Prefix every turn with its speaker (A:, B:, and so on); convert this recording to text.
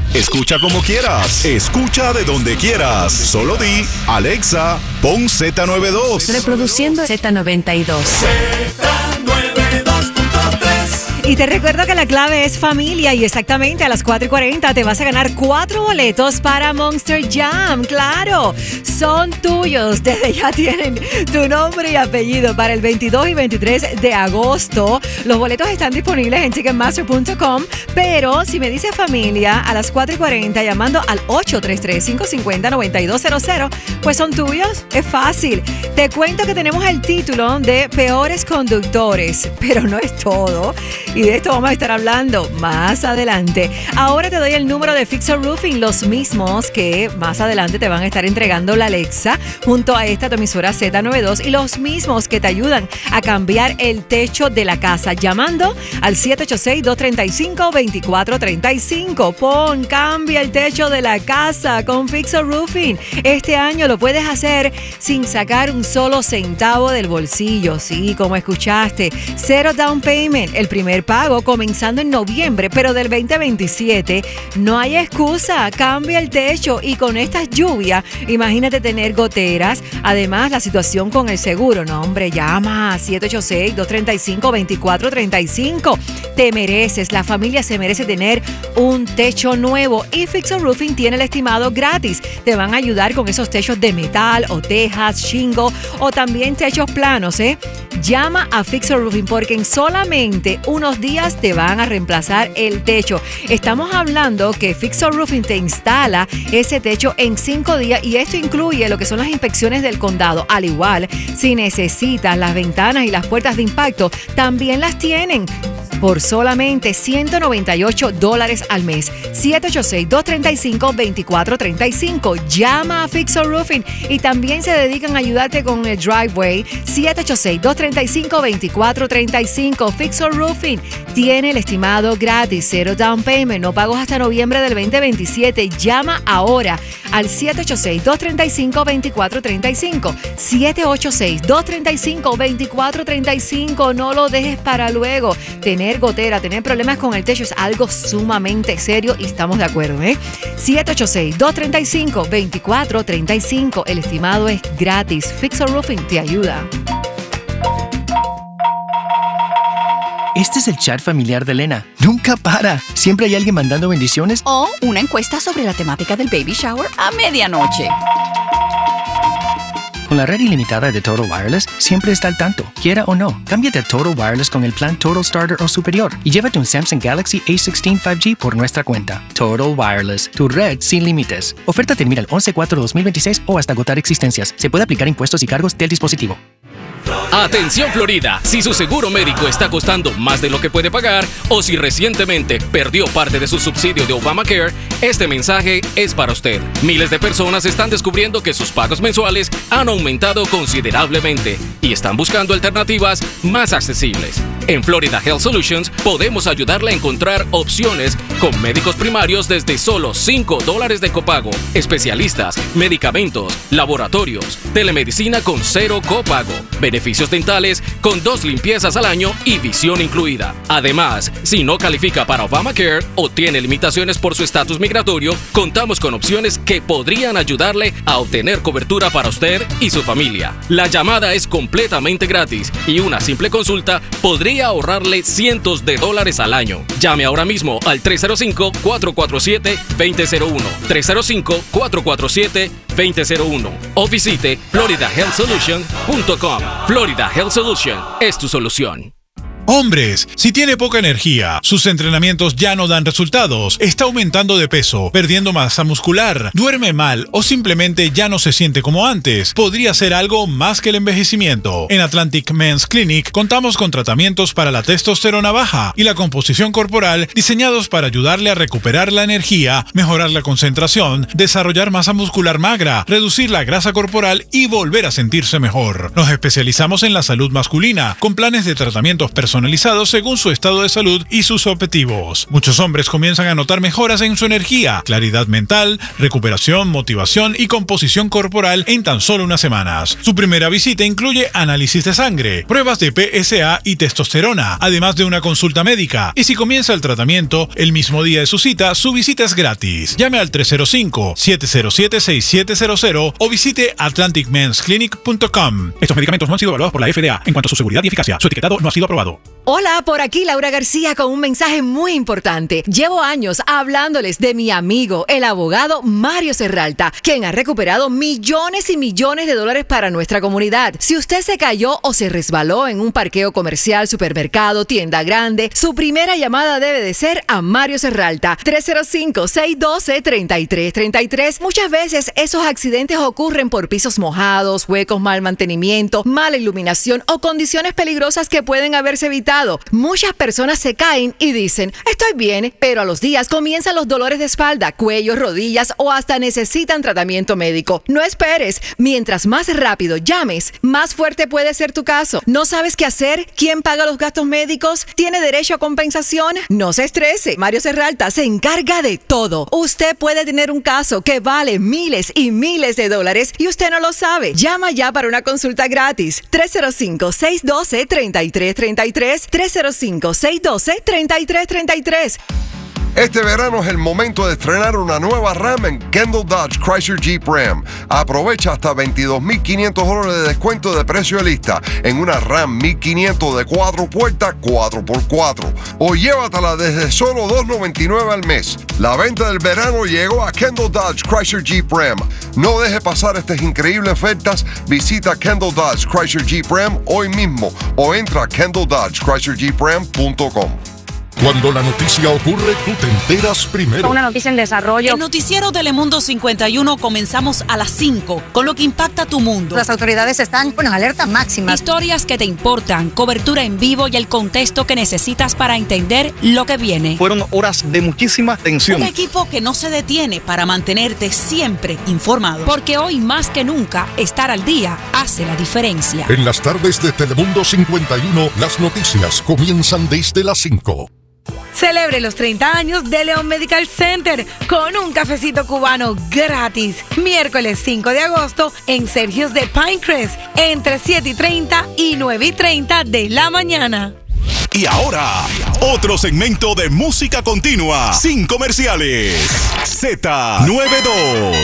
A: Escucha como quieras. Escucha de donde quieras. Solo di, Alexa, pon Z92.
B: Reproduciendo Z92.
C: Y te recuerdo que la clave es familia y exactamente a las 4:40 te vas a ganar 4 boletos para Monster Jam. ¡Claro! Son tuyos. Desde ya tienen tu nombre y apellido para el 22 y 23 de agosto. Los boletos están disponibles en Ticketmaster.com, pero si me dices familia a las 4:40 llamando al 833-550-9200, pues son tuyos. Es fácil. Te cuento que tenemos el título de Peores Conductores, pero no es todo. Y de esto vamos a estar hablando más adelante. Ahora te doy el número de Fixer Roofing, los mismos que más adelante te van a estar entregando la Alexa junto a esta tu emisora Z92 y los mismos que te ayudan a cambiar el techo de la casa llamando al 786-235-2435. Cambia el techo de la casa con Fixer Roofing. Este año lo puedes hacer sin sacar un solo centavo del bolsillo. Sí, como escuchaste, 0 down payment, el primer pago comenzando en noviembre, pero del 2027. No hay excusa, cambia el techo y con estas lluvias, imagínate tener goteras. Además, la situación con el seguro, no hombre, llama a 786-235-2435. Te mereces, la familia se merece tener un techo nuevo y Fixer Roofing tiene el estimado gratis. Te van a ayudar con esos techos de metal o tejas, shingle o también techos planos, Llama a Fixer Roofing porque en solamente unos días te van a reemplazar el techo. Estamos hablando que Fixer Roofing te instala ese techo en 5 días y esto incluye lo que son las inspecciones del condado. Al igual, si necesitas las ventanas y las puertas de impacto, también las tienen por solamente $198 al mes. 786-235-2435. Llama a Fixer Roofing y también se dedican a ayudarte con el driveway. 786-235-2435. Fixer Roofing tiene el estimado gratis, 0 down payment, no pagos hasta noviembre del 2027. Llama ahora al 786-235-2435. 786-235-2435. No lo dejes para luego. Tener gotera, tener problemas con el techo es algo sumamente serio y estamos de acuerdo, 786-235-2435. El estimado es gratis. Fixer Roofing te ayuda.
D: Este es el chat familiar de Elena. Nunca para. Siempre hay alguien mandando bendiciones.
E: O una encuesta sobre la temática del baby shower a medianoche.
D: Con la red ilimitada de Total Wireless, siempre está al tanto, quiera o no. Cámbiate a Total Wireless con el plan Total Starter o superior y llévate un Samsung Galaxy A16 5G por nuestra cuenta. Total Wireless, tu red sin límites. Oferta termina el 11/4/2026 o hasta agotar existencias. Se puede aplicar impuestos y cargos del dispositivo.
F: Atención Florida, si su seguro médico está costando más de lo que puede pagar o si recientemente perdió parte de su subsidio de Obamacare, este mensaje es para usted. Miles de personas están descubriendo que sus pagos mensuales han aumentado considerablemente y están buscando alternativas más accesibles. En Florida Health Solutions podemos ayudarle a encontrar opciones con médicos primarios desde solo $5 de copago, especialistas, medicamentos, laboratorios, telemedicina con 0 copago, beneficios dentales con 2 limpiezas al año y visión incluida. Además, si no califica para Obamacare o tiene limitaciones por su estatus migratorio, contamos con opciones que podrían ayudarle a obtener cobertura para usted y su familia. La llamada es completamente gratis y una simple consulta podría ahorrarle cientos de dólares al año. Llame ahora mismo al 305-447-2001, 305-447-2001 o visite floridahealthsolution.com. Florida Health Solution es tu solución.
G: Hombres, si tiene poca energía, sus entrenamientos ya no dan resultados, está aumentando de peso, perdiendo masa muscular, duerme mal o simplemente ya no se siente como antes, podría ser algo más que el envejecimiento. En Atlantic Men's Clinic contamos con tratamientos para la testosterona baja y la composición corporal diseñados para ayudarle a recuperar la energía, mejorar la concentración, desarrollar masa muscular magra, reducir la grasa corporal y volver a sentirse mejor. Nos especializamos en la salud masculina, con planes de tratamientos personalizados personalizados según su estado de salud y sus objetivos. Muchos hombres comienzan a notar mejoras en su energía, claridad mental, recuperación, motivación y composición corporal en tan solo unas semanas. Su primera visita incluye análisis de sangre, pruebas de PSA y testosterona, además de una consulta médica. Y si comienza el tratamiento el mismo día de su cita, su visita es gratis. Llame al 305-707-6700 o visite atlanticmensclinic.com. Estos medicamentos no han sido evaluados por la FDA en cuanto a su seguridad y eficacia. Su etiquetado no ha sido aprobado.
C: Hola, por aquí Laura García con un mensaje muy importante. Llevo años hablándoles de mi amigo, el abogado Mario Serralta, quien ha recuperado millones y millones de dólares para nuestra comunidad. Si usted se cayó o se resbaló en un parqueo comercial, supermercado, tienda grande, su primera llamada debe de ser a Mario Serralta. 305-612-3333. Muchas veces esos accidentes ocurren por pisos mojados, huecos, mal mantenimiento, mala iluminación o condiciones peligrosas que pueden haberse evitado. Muchas personas se caen y dicen, estoy bien, pero a los días comienzan los dolores de espalda, cuello, rodillas o hasta necesitan tratamiento médico. No esperes. Mientras más rápido llames, más fuerte puede ser tu caso. ¿No sabes qué hacer? ¿Quién paga los gastos médicos? ¿Tiene derecho a compensación? No se estrese. Mario Serralta se encarga de todo. Usted puede tener un caso que vale miles y miles de dólares y usted no lo sabe. Llama ya para una consulta gratis. 305-612-3333. 305-612-3333.
H: Este verano es el momento de estrenar una nueva RAM en Kendall Dodge Chrysler Jeep Ram. Aprovecha hasta $22,500 de descuento de precio de lista en una RAM 1500 de 4 puertas 4x4. O llévatela desde solo $299 al mes. La venta del verano llegó a Kendall Dodge Chrysler Jeep Ram. No deje pasar estas increíbles ofertas. Visita Kendall Dodge Chrysler Jeep Ram hoy mismo o entra a KendallDodgeChryslerJeepRam.com.
I: Cuando la noticia ocurre, tú te enteras primero.
J: Una noticia en desarrollo.
K: El noticiero Telemundo 51 comenzamos a las 5, con lo que impacta tu mundo.
J: Las autoridades están en alerta máxima.
K: Historias que te importan, cobertura en vivo y el contexto que necesitas para entender lo que viene.
L: Fueron horas de muchísima tensión.
K: Un equipo que no se detiene para mantenerte siempre informado. Porque hoy más que nunca, estar al día hace la diferencia.
I: En las tardes de Telemundo 51, las noticias comienzan desde las 5.
M: Celebre los 30 años de León Medical Center con un cafecito cubano gratis. Miércoles 5 de agosto en Sergio's de Pinecrest entre 7:30 y 9:30 de la mañana.
A: Y ahora, otro segmento de música continua, sin comerciales. Z92.